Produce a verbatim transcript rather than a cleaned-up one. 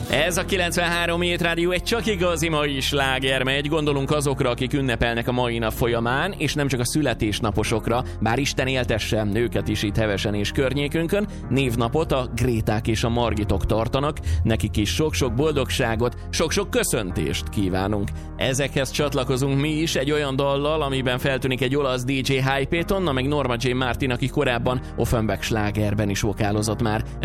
Ez a kilencvenhárom Hét Rádió egy csak igazi mai sláger megy. Gondolunk azokra, akik ünnepelnek a mai nap folyamán, és nem csak a születésnaposokra, bár Isten éltesse őket is itt Hevesen és környékünkön. Névnapot a Gréták és a Margitok tartanak, nekik is sok-sok boldogságot, sok-sok köszöntést kívánunk. Ezekhez csatlakozunk mi is egy olyan dallal, amiben feltűnik egy olasz dé dzsé Hypéton, meg Norma J. Martin, aki korábban Offenbach slágerben is vokálozott már.